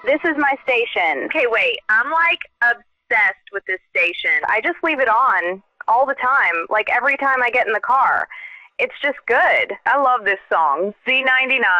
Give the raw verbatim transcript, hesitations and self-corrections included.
This is my station. Okay, wait. I'm like obsessed with this station. I just leave it on all the time, like every time I get in the car. It's just good. I love this song. Z ninety-nine.